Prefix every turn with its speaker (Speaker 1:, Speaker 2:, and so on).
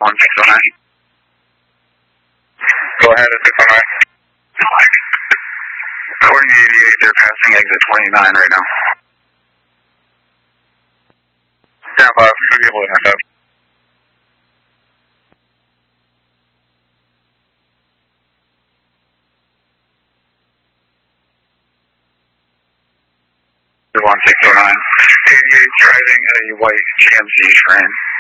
Speaker 1: 1609. Go ahead at 609. According to 88, they're passing exit 29 right now. Yeah, but should be able to end up. One 609. 88 driving a white GMC Terrain.